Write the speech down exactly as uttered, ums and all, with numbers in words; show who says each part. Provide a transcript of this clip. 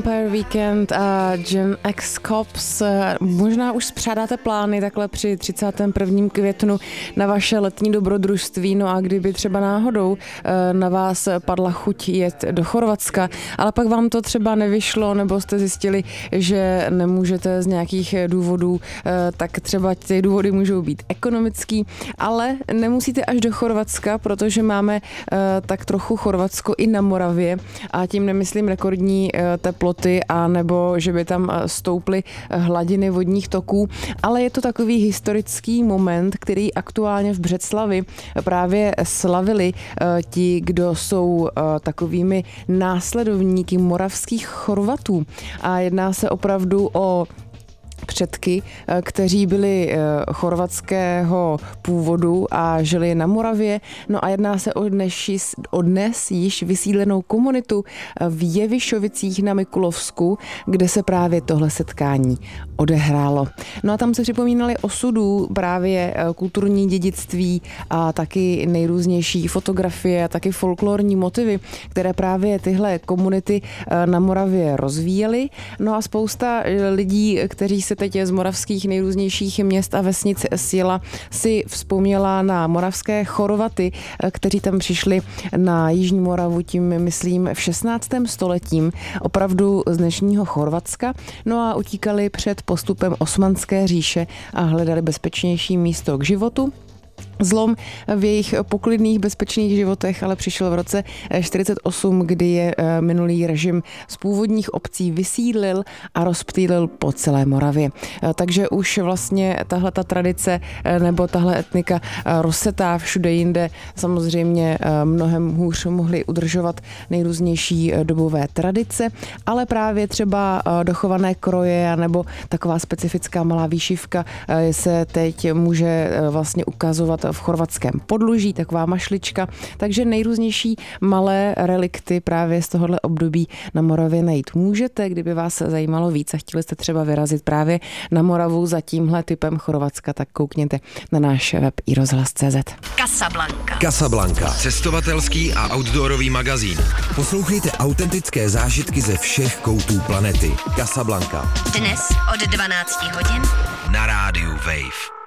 Speaker 1: Vampire Weekend a Gen X Cops. Možná už spřádáte plány takhle při třicátém prvním květnu na vaše letní dobrodružství, no a kdyby třeba náhodou na vás padla chuť jet do Chorvatska, ale pak vám to třeba nevyšlo, nebo jste zjistili, že nemůžete z nějakých důvodů, tak třeba ty důvody můžou být ekonomický, ale nemusíte až do Chorvatska, protože máme tak trochu Chorvatsko i na Moravě a tím nemyslím rekordní teploty a nebo že by tam stouply hladiny vodních toků, ale je to takový historický moment, který aktuálně v Břeclavi právě slavili ti, kdo jsou takovými následovníky moravských Chorvatů a jedná se opravdu o předky, kteří byli chorvatského původu a žili na Moravě. No a jedná se o dnes, o dnes již vysídlenou komunitu v Jevišovicích na Mikulovsku, kde se právě tohle setkání odehrálo. No a tam se připomínaly osudů právě kulturní dědictví a taky nejrůznější fotografie a taky folklorní motivy, které právě tyhle komunity na Moravě rozvíjely. No a spousta lidí, kteří se teď z moravských nejrůznějších měst a vesnic sjela, si vzpomněla na moravské Chorvaty, kteří tam přišli na Jižní Moravu, tím myslím v šestnáctém stoletím, opravdu z dnešního Chorvatska, no a utíkali před postupem Osmanské říše a hledali bezpečnější místo k životu. Zlom v jejich poklidných, bezpečných životech ale přišel v roce čtyřicet osm, kdy je minulý režim z původních obcí vysídlil a rozptýlil po celé Moravě. Takže už vlastně tahle ta tradice nebo tahle etnika rozsetá všude jinde. Samozřejmě mnohem hůř mohli udržovat nejrůznější dobové tradice, ale právě třeba dochované kroje nebo taková specifická malá výšivka se teď může vlastně ukazovat v chorvatském podluží, taková mašlička, takže nejrůznější malé relikty právě z tohohle období na Moravě najít můžete, kdyby vás zajímalo víc a chtěli jste třeba vyrazit právě na Moravu za tímhle typem Chorvatska, tak koukněte na náš web i rozhlas tečka cé zet.
Speaker 2: Casablanca. Casablanca. Cestovatelský a outdoorový magazín. Poslouchejte autentické zážitky ze všech koutů planety. Casablanca.
Speaker 3: Dnes od dvanácti hodin
Speaker 2: na rádiu Wave.